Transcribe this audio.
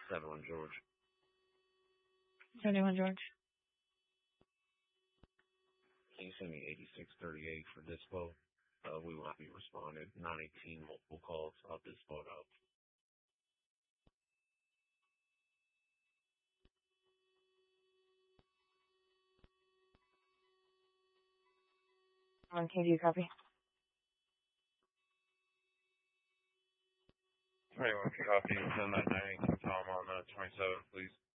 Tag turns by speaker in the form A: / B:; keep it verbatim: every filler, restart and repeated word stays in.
A: seventy-one George.
B: seventy-one George.
A: Can you send me eighty-six thirty-eight for dispo? Uh, we will not be responded. nine eighteen multiple calls. I'll dispo it out.
B: One K, do you copy?
A: twenty-one copy. Send that nine eighteen Tom on uh, twenty-seven, please.